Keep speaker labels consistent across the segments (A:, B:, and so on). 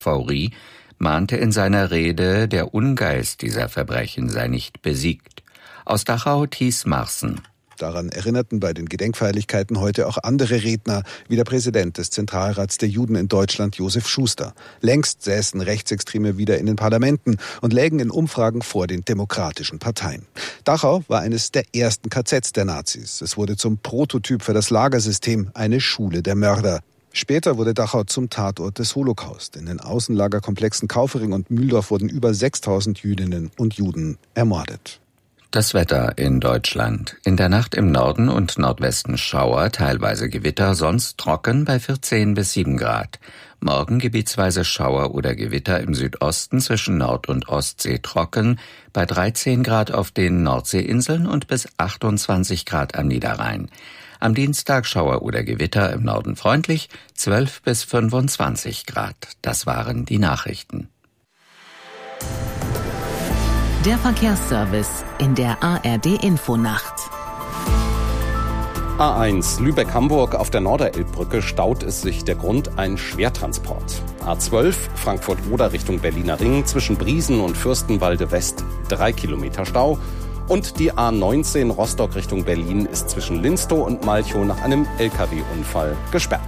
A: Faurie mahnte in seiner Rede, der Ungeist dieser Verbrechen sei nicht besiegt. Aus Dachau Thies Marsen.
B: Daran erinnerten bei den Gedenkfeierlichkeiten heute auch andere Redner, wie der Präsident des Zentralrats der Juden in Deutschland, Josef Schuster. Längst säßen Rechtsextreme wieder in den Parlamenten und lägen in Umfragen vor den demokratischen Parteien. Dachau war eines der ersten KZs der Nazis. Es wurde zum Prototyp für das Lagersystem, eine Schule der Mörder. Später wurde Dachau zum Tatort des Holocaust. In den Außenlagerkomplexen Kaufering und Mühldorf wurden über 6.000 Jüdinnen und Juden ermordet.
A: Das Wetter in Deutschland. In der Nacht im Norden und Nordwesten Schauer, teilweise Gewitter, sonst trocken bei 14 bis 7 Grad. Morgen gebietsweise Schauer oder Gewitter im Südosten zwischen Nord- und Ostsee trocken, bei 13 Grad auf den Nordseeinseln und bis 28 Grad am Niederrhein. Am Dienstag Schauer oder Gewitter im Norden freundlich, 12 bis 25 Grad. Das waren die Nachrichten.
C: Der Verkehrsservice in der ARD-Infonacht.
D: A1 Lübeck-Hamburg auf der Norderelbbrücke staut es sich. Der Grund ein Schwertransport. A12 Frankfurt-Oder Richtung Berliner Ring zwischen Briesen und Fürstenwalde West 3 Kilometer Stau. Und die A19 Rostock Richtung Berlin ist zwischen Linstow und Malchow nach einem LKW-Unfall gesperrt.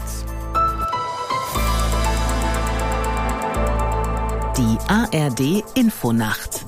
C: Die ARD-Infonacht.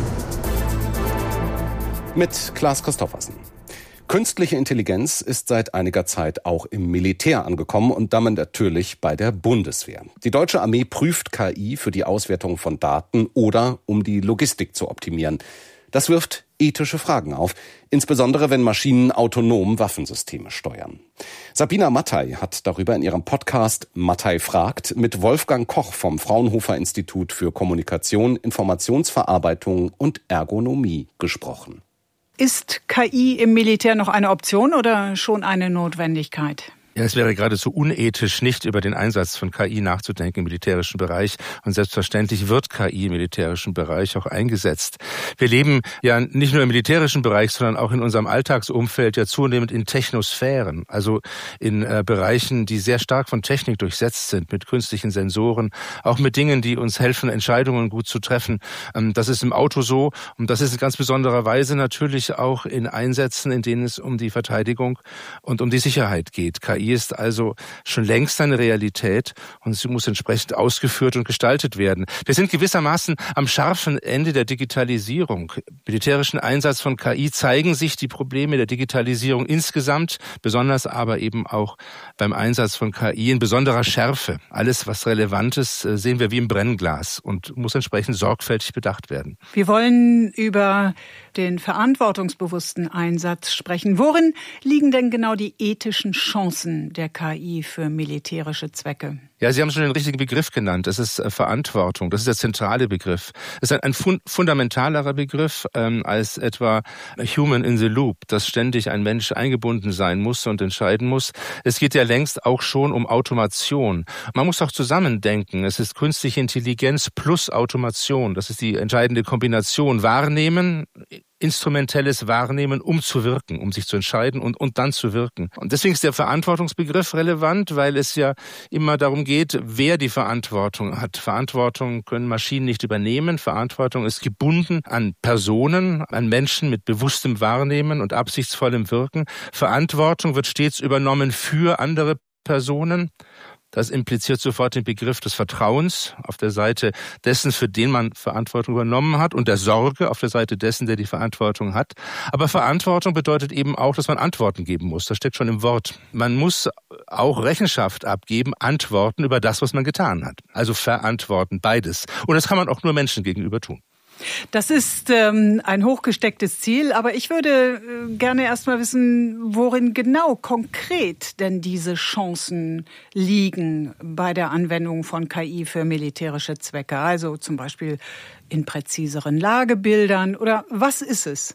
D: Mit Klaas Christoffersen. Künstliche Intelligenz ist seit einiger Zeit auch im Militär angekommen und damit natürlich bei der Bundeswehr. Die deutsche Armee prüft KI für die Auswertung von Daten oder um die Logistik zu optimieren. Das wirft ethische Fragen auf, insbesondere wenn Maschinen autonom Waffensysteme steuern. Sabina Mattei hat darüber in ihrem Podcast Mattei fragt mit Wolfgang Koch vom Fraunhofer Institut für Kommunikation, Informationsverarbeitung und Ergonomie gesprochen.
E: Ist KI im Militär noch eine Option oder schon eine Notwendigkeit?
F: Ja, es wäre geradezu unethisch, nicht über den Einsatz von KI nachzudenken im militärischen Bereich. Und selbstverständlich wird KI im militärischen Bereich auch eingesetzt. Wir leben ja nicht nur im militärischen Bereich, sondern auch in unserem Alltagsumfeld ja zunehmend in Technosphären, also in Bereichen, die sehr stark von Technik durchsetzt sind, mit künstlichen Sensoren, auch mit Dingen, die uns helfen, Entscheidungen gut zu treffen. Das ist im Auto so und das ist in ganz besonderer Weise natürlich auch in Einsätzen, in denen es um die Verteidigung und um die Sicherheit geht. KI ist also schon längst eine Realität und sie muss entsprechend ausgeführt und gestaltet werden. Wir sind gewissermaßen am scharfen Ende der Digitalisierung. Militärischen Einsatz von KI zeigen sich die Probleme der Digitalisierung insgesamt, besonders aber eben auch beim Einsatz von KI in besonderer Schärfe. Alles, was relevant ist, sehen wir wie im Brennglas und muss entsprechend sorgfältig bedacht werden.
E: Wir wollen über den verantwortungsbewussten Einsatz sprechen. Worin liegen denn genau die ethischen Chancen der KI für militärische Zwecke?
F: Ja, Sie haben schon den richtigen Begriff genannt. Das ist Verantwortung. Das ist der zentrale Begriff. Es ist ein fundamentalerer Begriff als etwa Human in the Loop, dass ständig ein Mensch eingebunden sein muss und entscheiden muss. Es geht ja längst auch schon um Automation. Man muss auch zusammendenken. Es ist künstliche Intelligenz plus Automation. Das ist die entscheidende Kombination. Wahrnehmen, instrumentelles Wahrnehmen, um zu wirken, um sich zu entscheiden und dann zu wirken. Und deswegen ist der Verantwortungsbegriff relevant, weil es ja immer darum geht, wer die Verantwortung hat. Verantwortung können Maschinen nicht übernehmen. Verantwortung ist gebunden an Personen, an Menschen mit bewusstem Wahrnehmen und absichtsvollem Wirken. Verantwortung wird stets übernommen für andere Personen. Das impliziert sofort den Begriff des Vertrauens auf der Seite dessen, für den man Verantwortung übernommen hat, und der Sorge auf der Seite dessen, der die Verantwortung hat. Aber Verantwortung bedeutet eben auch, dass man Antworten geben muss. Das steckt schon im Wort. Man muss auch Rechenschaft abgeben, Antworten über das, was man getan hat. Also verantworten, beides. Und das kann man auch nur Menschen gegenüber tun.
E: Das ist ein hochgestecktes Ziel, aber ich würde gerne erst mal wissen, worin genau konkret denn diese Chancen liegen bei der Anwendung von KI für militärische Zwecke. Also zum Beispiel in präziseren Lagebildern oder was ist es?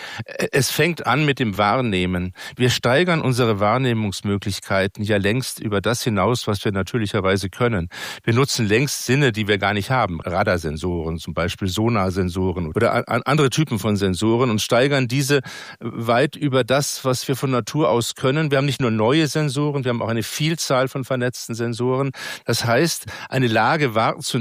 F: Es fängt an mit dem Wahrnehmen. Wir steigern unsere Wahrnehmungsmöglichkeiten ja längst über das hinaus, was wir natürlicherweise können. Wir nutzen längst Sinne, die wir gar nicht haben. Radarsensoren, zum Beispiel Sonarsensoren oder andere Typen von Sensoren und steigern diese weit über das, was wir von Natur aus können. Wir haben nicht nur neue Sensoren, wir haben auch eine Vielzahl von vernetzten Sensoren. Das heißt, eine Lage wahrzunehmen,